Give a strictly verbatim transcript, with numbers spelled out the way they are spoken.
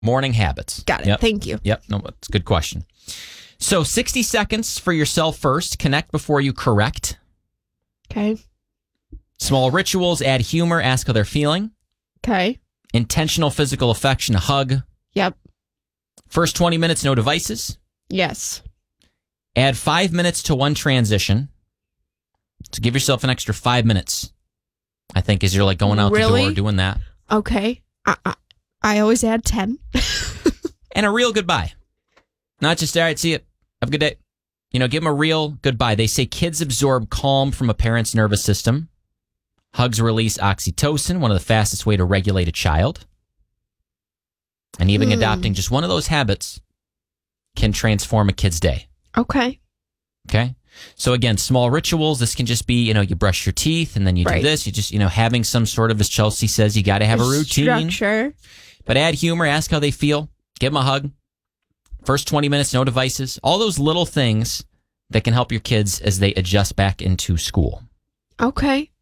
Morning habits. Got it. Yep. Thank you. Yep. No, that's a good question. So sixty seconds for yourself first. Connect before you correct. Okay. Small rituals, add humor, ask how they're feeling. Okay. Intentional physical affection, a hug. Yep. First twenty minutes, no devices. Yes. Add five minutes to one transition. So give yourself an extra five minutes, I think, as you're like going out Really? the door doing that. Okay. I, I, I always add ten. And a real goodbye. Not just, all right, see you. Have a good day. You know, give them a real goodbye. They say kids absorb calm from a parent's nervous system. Hugs release oxytocin, one of the fastest way to regulate a child. And even Hmm. adopting just one of those habits can transform a kid's day. Okay. Okay? So again, small rituals. This can just be, you know, you brush your teeth and then you Right. do this. You just, you know, having some sort of, as Chelsea says, you got to have a routine. Structure. But add humor, ask how they feel, give them a hug. First twenty minutes, no devices. All those little things that can help your kids as they adjust back into school. Okay.